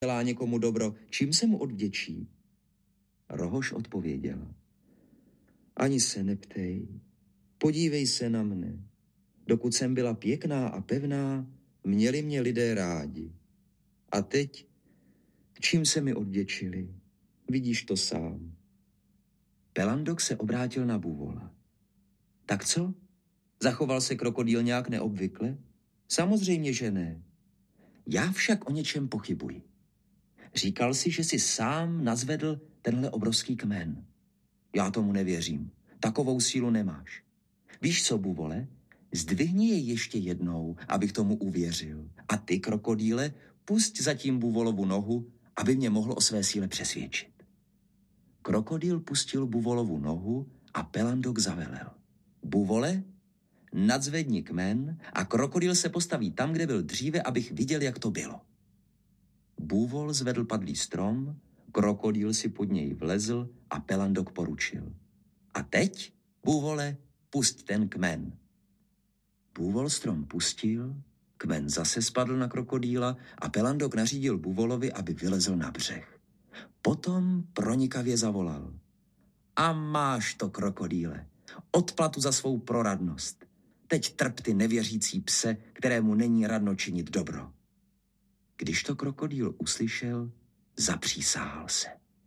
dělá někomu dobro, čím se mu odvděčí? Rohoš odpověděla. Ani se neptej, podívej se na mne. Dokud jsem byla pěkná a pevná, měli mě lidé rádi. A teď, čím se mi odvděčili? Vidíš to sám. Pelandok se obrátil na Buvola. Tak co? Zachoval se krokodýl nějak neobvykle? Samozřejmě, že ne. Já však o něčem pochybuji. Říkal si, že si sám nazvedl tenhle obrovský kmen. Já tomu nevěřím. Takovou sílu nemáš. Víš co, Buvole? Zdvihni jej ještě jednou, abych tomu uvěřil. A ty, krokodýle, pusť zatím Buvolovu nohu, aby mě mohl o své síle přesvědčit. Krokodýl pustil Buvolovu nohu a Pelandok zavelel. Buvole, nadzvedni kmen a krokodýl se postaví tam, kde byl dříve, abych viděl, jak to bylo. Buvol zvedl padlý strom, krokodýl si pod něj vlezl a Pelandok poručil. A teď, Buvole, pusť ten kmen. Buvol strom pustil, kmen zase spadl na krokodýla a Pelandok nařídil Buvolovi, aby vylezl na břeh. Potom pronikavě zavolal. A máš to, krokodýle, odplatu za svou proradnost. Teď trp ty nevěřící pse, kterému není radno činit dobro. Když to krokodýl uslyšel, zapřísáhal se.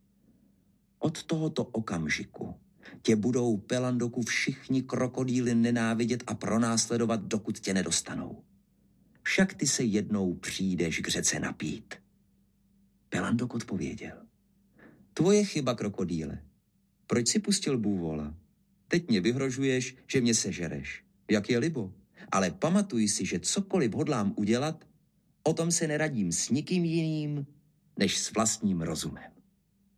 Od tohoto okamžiku tě budou, Pelandoku, všichni krokodýly nenávidět a pronásledovat, dokud tě nedostanou. Však ty se jednou přijdeš k řece napít. Pelandok odpověděl. Tvoje chyba, krokodýle. Proč si pustil Buvola? Teď mě vyhrožuješ, že mě sežereš. Jak je libo. Ale pamatuj si, že cokoliv hodlám udělat, o tom se neradím s nikým jiným, než s vlastním rozumem.